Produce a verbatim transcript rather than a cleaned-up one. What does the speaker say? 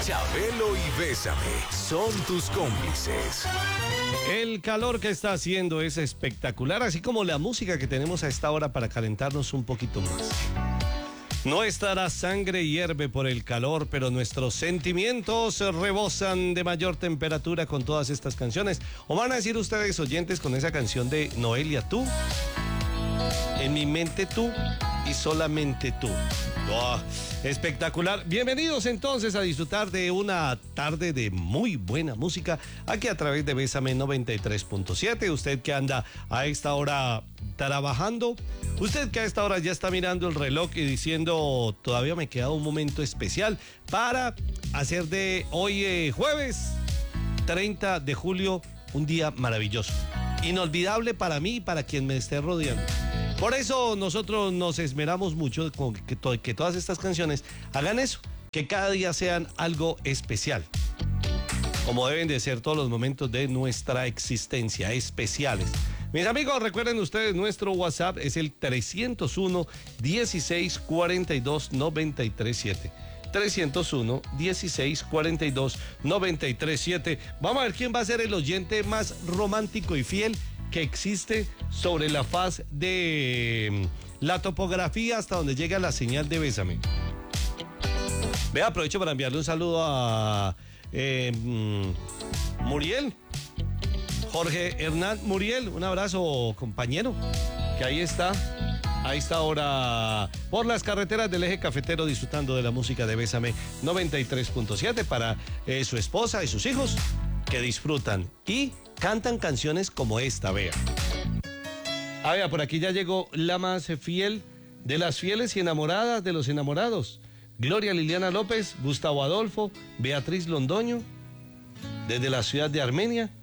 Chabelo y Bésame son tus cómplices. El calor que está haciendo es espectacular, así como la música que tenemos a esta hora para calentarnos un poquito más. Nuestra sangre hierve por el calor, pero nuestros sentimientos rebosan de mayor temperatura con todas estas canciones. ¿O van a decir ustedes, oyentes, con esa canción de Noelia, tú? En mi mente tú y solamente tú. Oh, espectacular. Bienvenidos entonces a disfrutar de una tarde de muy buena música aquí a través de Bésame noventa y tres punto siete. Usted que anda a esta hora trabajando, usted que a esta hora ya está mirando el reloj y diciendo todavía me queda un momento especial para hacer de hoy eh, jueves treinta de julio un día maravilloso, inolvidable para mí y para quien me esté rodeando. Por eso nosotros nos esmeramos mucho con que, to- que todas estas canciones hagan eso, que cada día sean algo especial, como deben de ser todos los momentos de nuestra existencia, especiales. Mis amigos, recuerden ustedes, nuestro WhatsApp es el trescientos uno, dieciséis, cuarenta y dos, noventa y tres siete. trescientos uno, dieciséis, cuarenta y dos, noventa y tres siete. Vamos a ver quién va a ser el oyente más romántico y fiel que existe sobre la faz de la topografía hasta donde llega la señal de Bésame. Vea, aprovecho para enviarle un saludo a eh, Muriel, Jorge Hernán Muriel, un abrazo, compañero, que ahí está, a esta hora por las carreteras del eje cafetero disfrutando de la música de Bésame noventa y tres punto siete para eh, su esposa y sus hijos que disfrutan y cantan canciones como esta, vea. Ah, vea, por aquí ya llegó la más fiel de las fieles y enamoradas de los enamorados. Gloria Liliana López, Gustavo Adolfo, Beatriz Londoño, desde la ciudad de Armenia.